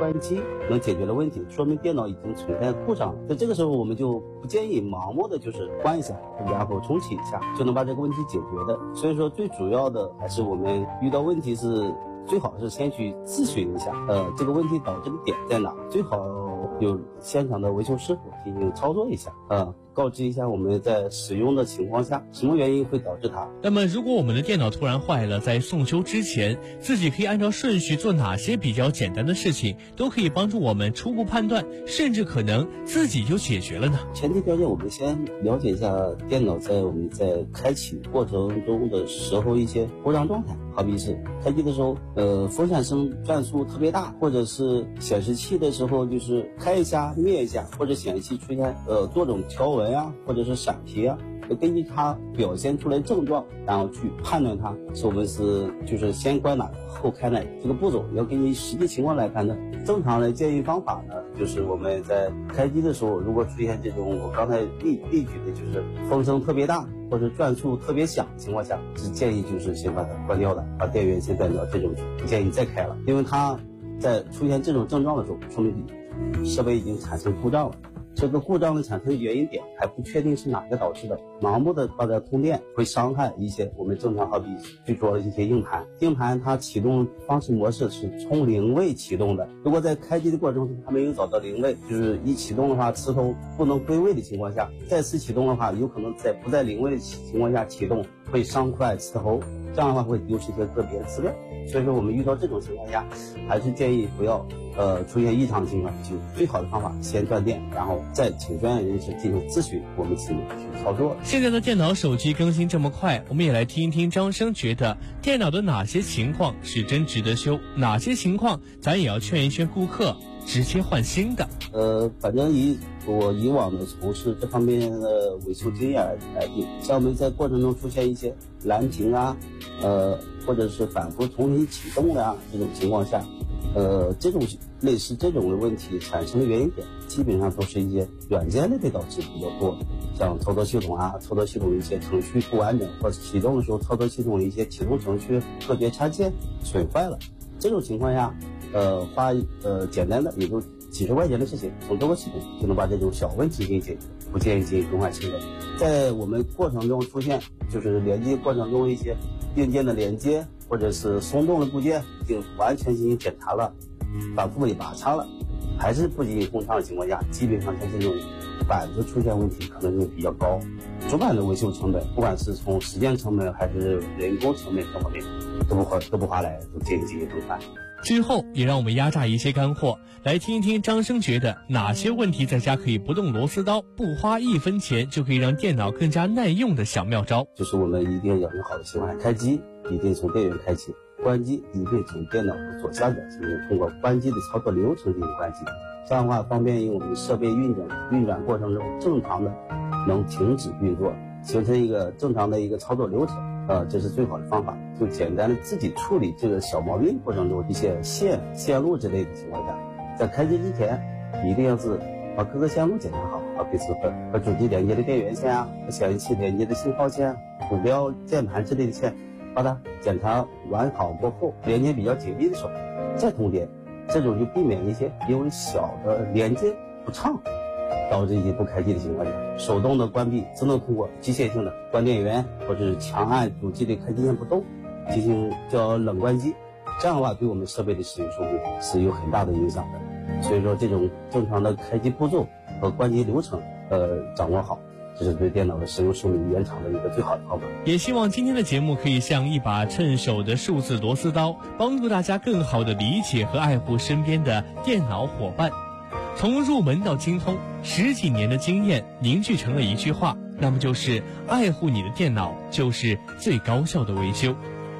关机能解决的问题，说明电脑已经存在故障了。在这个时候，我们就不建议盲目的就是关一下，然后重启一下就能把这个问题解决的。所以说，最主要的还是我们遇到问题是最好是先去咨询一下，这个问题导致的点在哪，最好有现场的维修师傅进行操作一下，告知一下我们在使用的情况下什么原因会导致它。 那么如果我们的电脑突然坏了，在送修之前，自己可以按照顺序做哪些比较简单的事情，都可以帮助我们初步判断，甚至可能自己就解决了呢？ 前提条件，我们先了解一下电脑我们在开启过程中的时候一些故障状态，好比是开机的时候，风扇声转速特别大，或者是显示器的时候就是开一下灭一下，或者显示器出现多种条纹啊，或者是闪皮啊，根据它表现出来症状，然后去判断它是我们就是先关哪个后开哪个，这个步骤要根据实际情况来判断。正常的建议方法呢，就是我们在开机的时候，如果出现这种我刚才例举的就是风声特别大或者转速特别响的情况下，是建议就是先把它关掉的，把电源先断掉，这种不建议再开了，因为它在出现这种症状的时候，说明设备已经产生故障了。这个故障的产生原因点还不确定是哪个导致的，盲目的把它通电会伤害一些我们正常，好比最主要的一些硬盘。硬盘它启动方式模式是从零位启动的，如果在开机的过程中它没有找到零位，就是一启动的话磁头不能归位的情况下，再次启动的话，有可能在不在零位的情况下启动会伤坏磁头，这样的话会丢失一些个别的资料。所以说我们遇到这种情况下，还是建议不要出现异常情况，就最好的方法先断电，然后再请专业人士进行咨询，我们自己去操作。 现在的电脑手机更新这么快，我们也来听一听张生觉得电脑的哪些情况是真值得修，哪些情况咱也要劝一劝顾客直接换新的。 反正以我以往的从事这方面的维修经验来定，像我们在过程中出现一些蓝屏啊，或者是反复重新启动啊这种情况下，这种类似这种的问题产生的原因点，基本上都是一些软件类的导致比较多，像操作系统的一些程序不完整，或者启动的时候操作系统的一些启动程序个别插件损坏了，这种情况下，花简单的也就几十块钱的事情，从这个系统就能把这种小问题给解决，不建议进行更换新的。在我们过程中出现就是连接过程中一些硬件的连接或者是松动的部件已经完全进行检查了，反复的拔插了，还是不进行工厂的情况下，基本上像这种板子出现问题可能性比较高，主板的维修成本，不管是从时间成本还是人工成本各方面都不划来，都建议进行更换。 之后也让我们压榨一些干货，来听一听张生觉得哪些问题在家可以不动螺丝刀，不花1分钱就可以让电脑更加耐用的小妙招。 就是我们一定要养成好的习惯，开机一定从电源开启，关机一定从电脑的左下角进行通过关机的操作流程进行关机，这样的话方便于我们设备运转过程中正常的能停止运作，形成一个正常的一个操作流程。这是最好的方法。就简单的自己处理这个小毛病过程中一些线路之类的情况下，在开机之前一定要是把各个线路检查好，好比是和主机连接的电源线啊，和显示器连接的信号线、鼠标、键盘之类的线，把它检查完好过后，连接比较紧密的时候再通电，这种就避免一些因为小的连接不畅导致一些不开机的情况下，手动的关闭只能通过机械性的关电源或者是强按主机的开机键不动进行叫冷关机，这样的话对我们设备的使用寿命是有很大的影响的。所以说这种正常的开机步骤和关机流程掌握好，这是对电脑的使用寿命延长的一个最好的方法。 也希望今天的节目可以像一把趁手的数字螺丝刀，帮助大家更好地理解和爱护身边的电脑伙伴。从入门到精通，10几年的经验凝聚成了一句话，那么就是爱护你的电脑就是最高效的维修。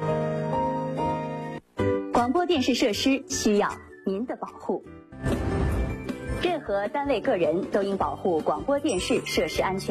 广播电视设施需要您的保护，任何单位个人都应保护广播电视设施安全。